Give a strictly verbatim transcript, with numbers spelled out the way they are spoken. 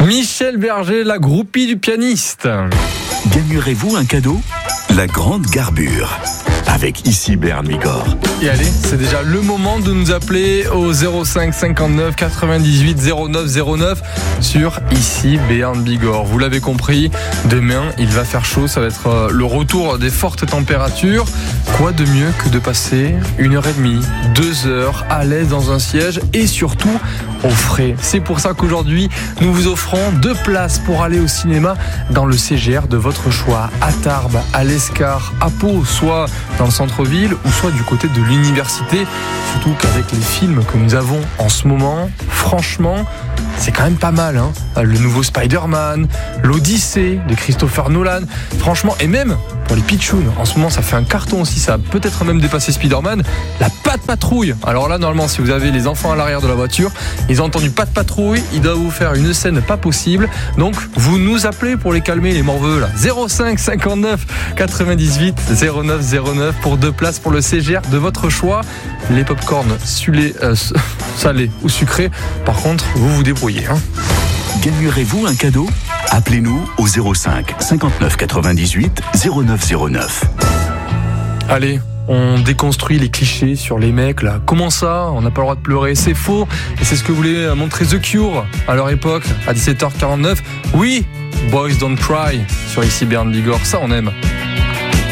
Michel Berger, la groupie du pianiste. Gagnerez-vous un cadeau ? La grande garbure. Avec Ici Béarn Bigorre. Et allez, c'est déjà le moment de nous appeler au zéro cinq cinquante-neuf quatre-vingt-dix-huit zéro neuf zéro neuf sur Ici Béarn Bigorre. Vous l'avez compris, demain il va faire chaud, ça va être le retour des fortes températures. Quoi de mieux que de passer une heure et demie, deux heures à l'aise dans un siège et surtout au frais. C'est pour ça qu'aujourd'hui nous vous offrons deux places pour aller au cinéma dans le C G R de votre choix, à Tarbes, à l'Escar, à Pau, soit dans le centre-ville ou soit du côté de l'université. Surtout qu'avec les films que nous avons en ce moment, franchement, c'est quand même pas mal, hein. Le nouveau Spider-Man, l'Odyssée de Christopher Nolan, franchement, et même pour les pitchouns, en ce moment ça fait un carton aussi, ça a peut-être même dépassé Spider-Man, la Patte Patrouille. Alors là, normalement, si vous avez les enfants à l'arrière de la voiture, ils ont entendu Patte Patrouille, ils doivent vous faire une scène pas possible. Donc vous nous appelez pour les calmer, les morveux là. zéro cinq cinquante-neuf quatre-vingt-dix-huit zéro neuf zéro neuf pour deux places pour le C G R de votre choix. Les pop-corn sulés, euh, salés ou sucrés, par contre, vous vous débrouillez, hein. Gagnerez-vous un cadeau ? Appelez-nous au zéro cinq cinquante-neuf quatre-vingt-dix-huit zéro neuf zéro neuf. Allez, on déconstruit les clichés sur les mecs là. Comment ça ? On n'a pas le droit de pleurer, c'est faux. Et c'est ce que voulait montrer The Cure à leur époque, à dix-sept heures quarante-neuf. Oui, Boys Don't Cry sur Ici Béarn Bigorre, ça on aime.